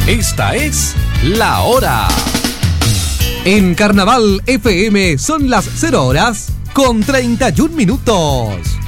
Esta es La Hora. En Carnaval FM son las 0 horas con 31 minutos.